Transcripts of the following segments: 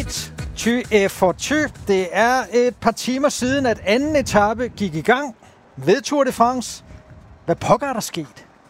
Straight to F4. Det er et par timer siden, at anden etape gik i gang ved Tour de France. Hvad pokker er der sket?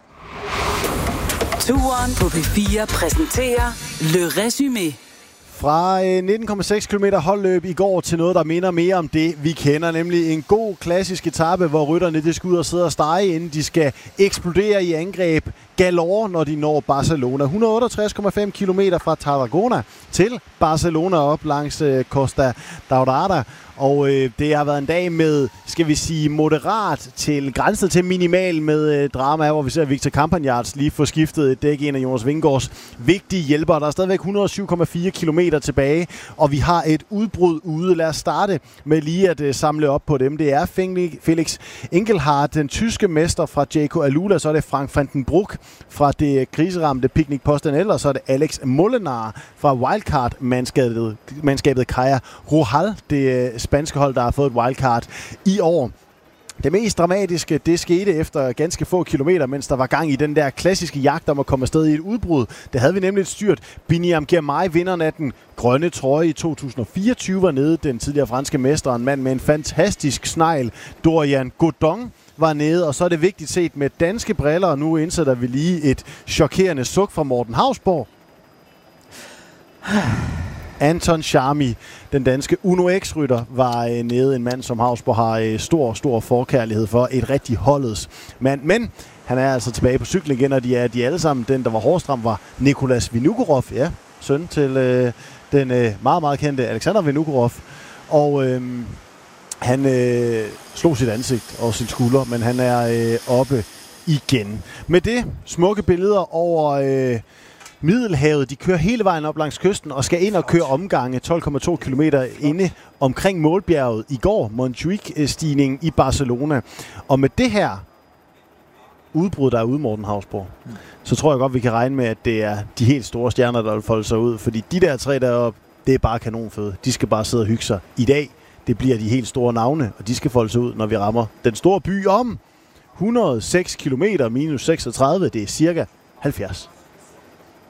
Turen på P4 præsenterer Le Résumé. Fra 19,6 km holdløb i går til noget, der minder mere om det, vi kender. Nemlig en god klassisk etape, hvor rytterne de skal ud og sidde og stege, inden de skal eksplodere i angreb galore, når de når Barcelona. 168,5 km fra Tarragona til Barcelona op langs Costa Daurada. Og det har været en dag med, skal vi sige, moderat til grænset til minimal med drama, hvor vi ser Victor Campagnards lige få skiftet et dæk, en af Jonas Vingegaards vigtige hjælpere. Der er stadigvæk 107,4 km tilbage, og vi har et udbrud ude. Lad os starte med lige at samle op på dem. Det er Felix Engelhardt, den tyske mester fra Jayco Alula, så er det Frank van den Broek fra det kriseramte Picnic Postenel, og så er det Alex Molenaar fra wildcard-mandskabet Caja Rural, det spanske hold, der har fået et wildcard i år. Det mest dramatiske, det skete efter ganske få kilometer, mens der var gang i den der klassiske jagt om at komme afsted i et udbrud. Det havde vi nemlig et styrt. Biniam Girmay, vinderen af den grønne trøje i 2024, var nede. Den tidligere franske mester, en mand med en fantastisk snegl, Dorian Godon, var nede. Og så er det vigtigt set med danske briller, og nu indsætter vi lige et chokerende suk fra Morten Hausborg. Anton Charmi, den danske Uno X-rytter, var nede. En mand, som Hausborg har stor forkærlighed for. Et rigtig holdets mand. Men han er altså tilbage på cyklen igen, og de er alle sammen. Den, der var hårdest ramt, var Nicolas Vinokurov. Ja, søn til den meget kendte Alexander Vinokurov. Og han slog sit ansigt og sin skulder, men han er oppe igen. Med det smukke billeder over Middelhavet. De kører hele vejen op langs kysten og skal ind og køre omgange 12,2 km inde omkring målbjerget i går, Montjuic-stigningen i Barcelona. Og med det her udbrud, der er ude, Morten Hausborg, så tror jeg godt, vi kan regne med, at det er de helt store stjerner, der vil folde sig ud. Fordi de der tre deroppe, det er bare kanonføde. De skal bare sidde og hygge sig. I dag, det bliver de helt store navne, og de skal folde sig ud, når vi rammer den store by om 106 km minus 36. Det er cirka 70.